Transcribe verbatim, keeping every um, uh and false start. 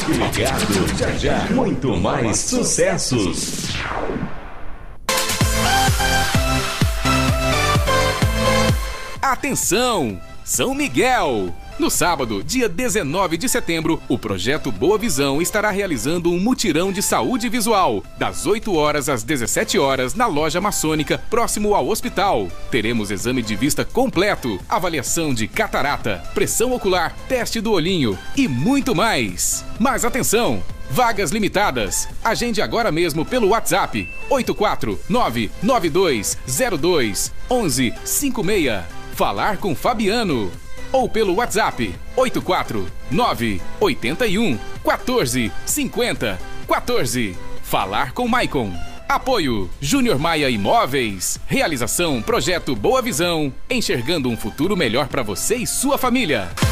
Fique ligado, já já, muito mais sucessos. Atenção, São Miguel! No sábado, dia dezenove de setembro, o Projeto Boa Visão estará realizando um mutirão de saúde visual, das oito horas às dezessete horas, na loja maçônica, próximo ao hospital. Teremos exame de vista completo, avaliação de catarata, pressão ocular, teste do olhinho e muito mais. Mas atenção! Vagas limitadas. Agende agora mesmo pelo WhatsApp oito quatro nove nove dois zero dois um um cinco seis. Falar com Fabiano. Ou pelo WhatsApp oito quatro nove oito um quatro cinco zero quatro. Falar com Maicon. Apoio Júnior Maia Imóveis. Realização Projeto Boa Visão. Enxergando um futuro melhor para você e sua família.